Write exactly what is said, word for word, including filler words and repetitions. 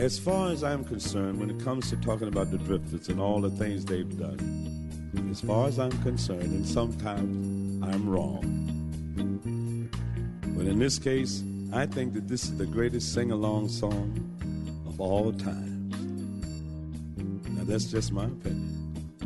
As far as I'm concerned, when it comes to talking about the Drifters and all the things they've done, as far as I'm concerned, and sometimes I'm wrong, but in this case, I think that this is the greatest sing-along song of all time. Now, that's just my opinion.